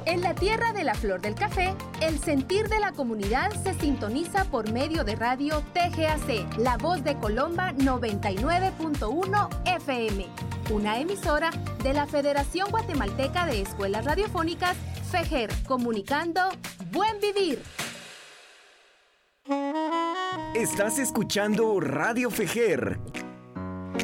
En la tierra de la flor del café, el sentir de la comunidad se sintoniza por medio de radio TGAC, La Voz de Colomba 99.1 FM, una emisora de la Federación Guatemalteca de Escuelas Radiofónicas, FEGER, comunicando Buen Vivir. Estás escuchando Radio FEGER